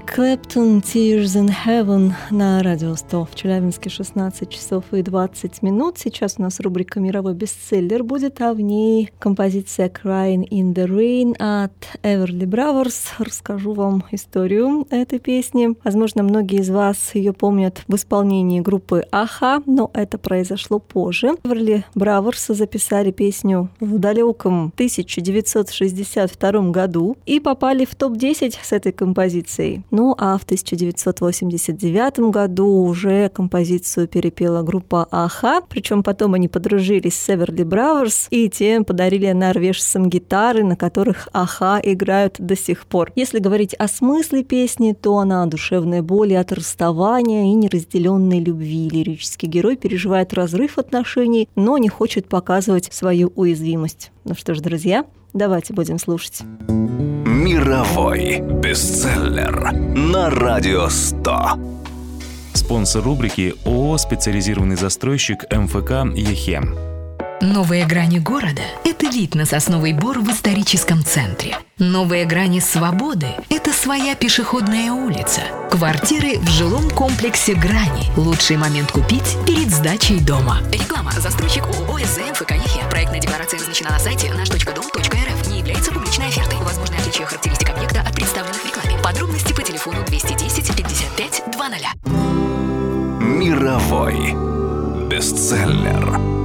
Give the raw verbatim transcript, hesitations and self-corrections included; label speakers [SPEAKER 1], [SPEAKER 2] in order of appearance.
[SPEAKER 1] Clapton, Tears in Heaven на Радио сто. В Челябинске шестнадцать часов и двадцать минут. Сейчас у нас рубрика «Мировой бестселлер» будет, а в ней композиция Crying in the Rain от Everly Brothers. Расскажу вам историю этой песни. Возможно, многие из вас ее помнят в исполнении группы а-ха, но это произошло позже. Everly Brothers записали песню в далеком тысяча девятьсот шестьдесят втором году и попали в топ десять с этой композицией. Ну а в тысяча девятьсот восемьдесят девятом году уже композицию перепела группа а-ха, причем потом они подружились с Everly Brothers и тем подарили норвежцам гитары, на которых а-ха играют до сих пор. Если говорить о смысле песни, то она о душевной боли от расставания и неразделенной любви. Лирический герой переживает разрыв отношений, но не хочет показывать свою уязвимость. Ну что ж, друзья, давайте будем слушать.
[SPEAKER 2] Мировой бестселлер на Радио сто.
[SPEAKER 3] Спонсор рубрики ООО «Специализированный застройщик эм эф ка «Ехем».
[SPEAKER 4] Новые грани города – это вид на Сосновый Бор в историческом центре. Новые грани свободы – это своя пешеходная улица. Квартиры в жилом комплексе «Грани». Лучший момент купить перед сдачей дома. Реклама. Застройщик ООО «эс зэ эм эф ка «Ехем». Проектная декларация размещена на сайте наш точка дом точка эр эф. Не является публичной офертой. Возможны отличия характеристик объекта от представленных в рекламе. Подробности по телефону двести десять пятьдесят пять двадцать.
[SPEAKER 2] Мировой бестселлер.